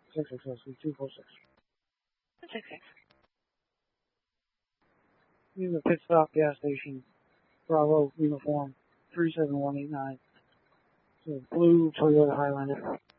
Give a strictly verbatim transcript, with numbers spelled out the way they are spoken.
six six six two four six. six six. Use a pit stop gas station. Bravo uniform three seven one eight nine. So blue Toyota Highlander.